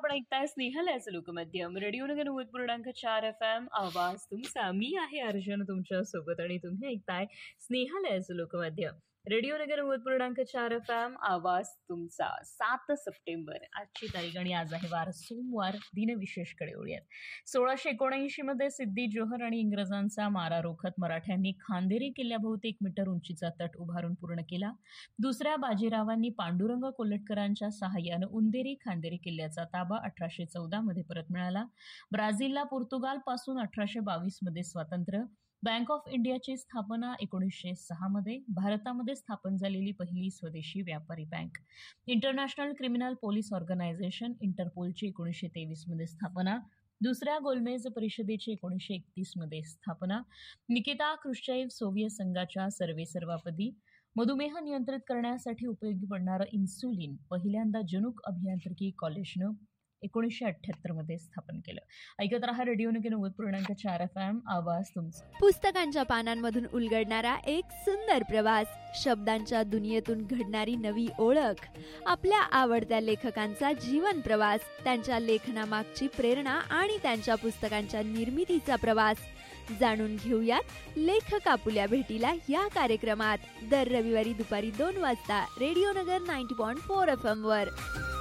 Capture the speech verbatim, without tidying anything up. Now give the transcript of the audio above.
आपण ऐकताय स्नेहलयाचं लोकमाध्यम रेडिओ नगर नव्वद पूर्णांक चार एफ एम आवाज तुमचा. मी आहे अर्जुन तुमच्या सोबत आणि तुम्ही ऐकताय स्नेहलयाचं लोकमाध्यम रेडिओ नगर नव्वद पूर्णांक चार एफ एम आवाज तुमचा. सात सप्टेंबर आजची तारीख आणि आज आहे वार सोमवार. दिनविशेषकडे वळूयात. सोळाशे एकोणऐंशी मध्ये सिद्दी जोहर आणि इंग्रजांचा मारा रोखत मराठ्यांनी खांदेरी किल्ल्याभोवती एक मीटर उंचीचा तट उभारून पूर्ण केला. दुसऱ्या बाजीरावांनी पांडुरंग कोल्हटकरांच्या सहाय्यानं उंदेरी खांदेरी किल्ल्याचा ताबा अठराशे चौदा मध्ये परत मिळाला. ब्राझीलला पोर्तुगाल पासून अठराशे बावीस मध्ये स्वातंत्र्य. बँक ऑफ इंडियाची स्थापना एकोणीसशे सहा मध्ये. भारतामध्ये स्थापन झालेली पहिली स्वदेशी व्यापारी bank. International criminal police organisation इंटरपोलची एकोणीसशे तेवीस मध्ये स्थापना. दुसऱ्या गोलमेज परिषदेची एकोणीसशे एकतीस मध्ये स्थापना. निकिता क्रुश्चेव्ह सोव्हिएत संघाच्या सर्वेसर्वापदी. मधुमेह नियंत्रित करण्यासाठी उपयोगी पडणारं इन्सुलिन पहिल्यांदा जनुक अभियांत्रिकी कॉलेजनं एकोणीसशे अठ्ठ्याहत्तर मध्ये स्थापन केलं. ऐकत रहा रेडिओ नगर नव्वद पूर्णांक चार एफ एम आवाज तुमचा. पुस्तकांच्या पानांमधून उलगडणारा एक सुंदर प्रवास, शब्दांच्या दुनियेतून घडणारी नवी ओळख, आपल्या आवडत्या लेखकांचा जीवन प्रवास, त्यांच्या लेखनामागची प्रेरणा आणि त्यांच्या पुस्तकांच्या निर्मितीचा प्रवास जाणून घेऊयात लेखक आपुल्या भेटीला या कार्यक्रमात. दर रविवारी दुपारी दोन वाजता रेडिओ नगर नव्वद पॉईंट चार एफ एम वर.